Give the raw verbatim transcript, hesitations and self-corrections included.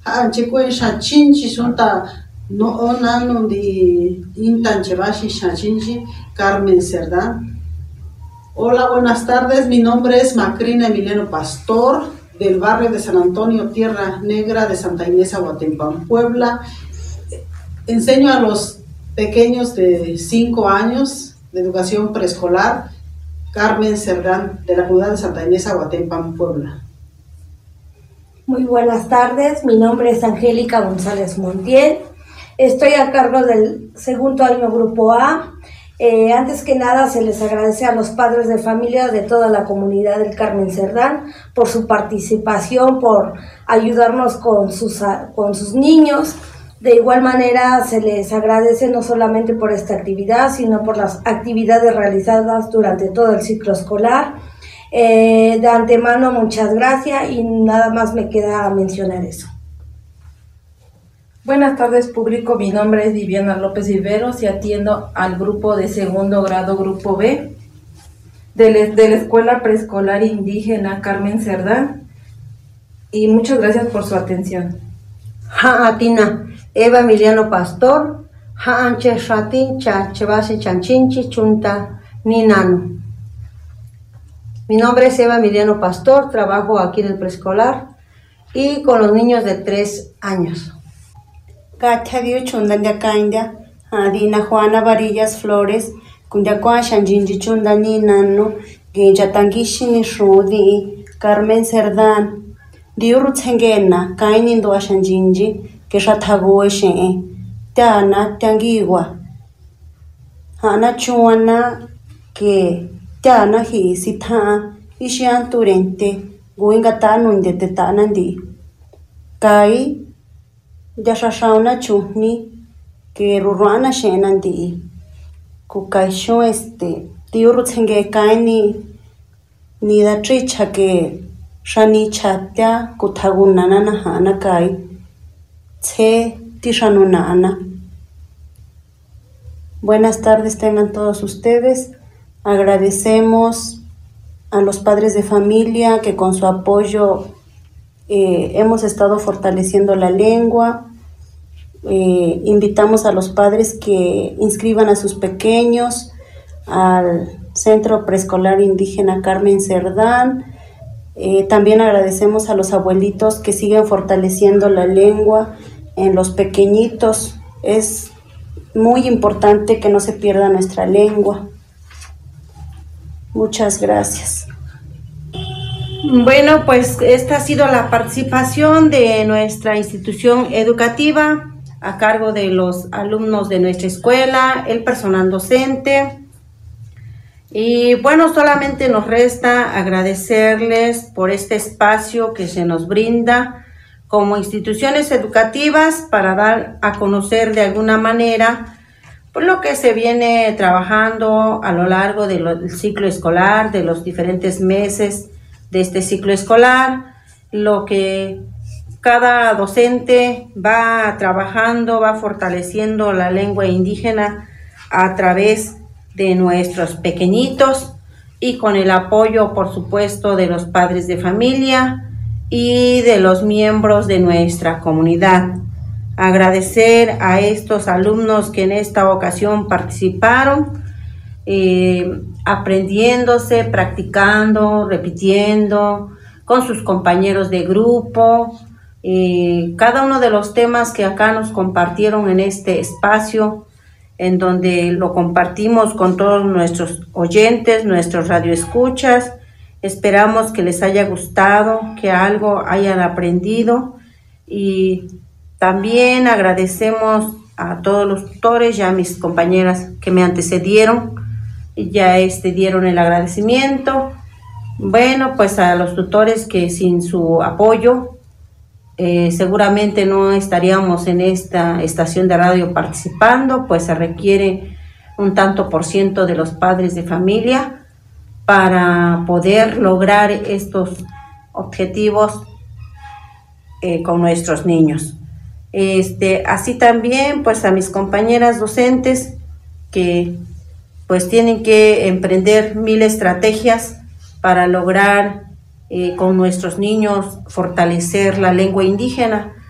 Anchikuen Shachinchi Sunta no onan de Intanchebashi Shachinchi Carmen Cerdán. Hola, buenas tardes. Mi nombre es Macrina Emiliano Pastor, del barrio de San Antonio, Tierra Negra de Santa Inés, Aguatempan, Puebla. Enseño a los pequeños de cinco años de educación preescolar, Carmen Cerdán, de la comunidad de Santa Inés, Aguatempan, Puebla. Muy buenas tardes, mi nombre es Angélica González Montiel, estoy a cargo del segundo año Grupo A. Eh, antes que nada se les agradece a los padres de familia de toda la comunidad del Carmen Cerdán por su participación, por ayudarnos con sus, con sus niños. De igual manera se les agradece no solamente por esta actividad, sino por las actividades realizadas durante todo el ciclo escolar. Eh, de antemano muchas gracias y nada más me queda mencionar eso. Buenas tardes público, mi nombre es Viviana López Viveros y atiendo al grupo de segundo grado, Grupo B, de, la, de la Escuela Preescolar Indígena Carmen Cerdán, y muchas gracias por su atención. Ha atina Eva Emiliano Pastor, ha anche shatin cha chevasi chanchinchi chunta ninano. Mi nombre es Eva Emiliano Pastor, trabajo aquí en el preescolar y con los niños de tres años. Gatavio chundandia caindia, Adina Juana Varillas Flores, Kundiakwa Shanjinji chundani nano, Genjatangishini Shudi, Carmen Cerdán, Diurutsengena, Kainindo Shanjinji, Keshathagoeshe, Tiana Tiangiwa, Hana Chuana, que Tiana hi sitha, Ishian Turente, Guingatano de Tetanandi, Kai. Yashashauna chuni que ruruana shenandi kukaisho este tiurutsenge kaini ni da tricha que shani chatya kutagunana nahana kai tse tishanunana. Buenas tardes tengan todos ustedes. Agradecemos a los padres de familia que con su apoyo Eh, hemos estado fortaleciendo la lengua. Eh, invitamos a los padres que inscriban a sus pequeños al Centro Preescolar Indígena Carmen Cerdán. Eh, también agradecemos a los abuelitos que siguen fortaleciendo la lengua en los pequeñitos. Es muy importante que no se pierda nuestra lengua. Muchas gracias. Bueno, pues esta ha sido la participación de nuestra institución educativa a cargo de los alumnos de nuestra escuela, el personal docente. Y bueno, solamente nos resta agradecerles por este espacio que se nos brinda como instituciones educativas para dar a conocer de alguna manera por lo que se viene trabajando a lo largo del ciclo escolar, de los diferentes meses de este ciclo escolar, lo que cada docente va trabajando, va fortaleciendo la lengua indígena a través de nuestros pequeñitos y con el apoyo, por supuesto, de los padres de familia y de los miembros de nuestra comunidad. Agradecer a estos alumnos que en esta ocasión participaron, eh, aprendiéndose, practicando, repitiendo con sus compañeros de grupo, eh, cada uno de los temas que acá nos compartieron en este espacio, en donde lo compartimos con todos nuestros oyentes, nuestros radioescuchas. Esperamos que les haya gustado, que algo hayan aprendido, y también agradecemos a todos los tutores y a mis compañeras que me antecedieron, ya este, dieron el agradecimiento. Bueno, pues a los tutores que sin su apoyo eh, seguramente no estaríamos en esta estación de radio participando, pues se requiere un tanto por ciento de los padres de familia para poder lograr estos objetivos eh, con nuestros niños. Este, así también pues a mis compañeras docentes que pues tienen que emprender mil estrategias para lograr eh, con nuestros niños fortalecer la lengua indígena,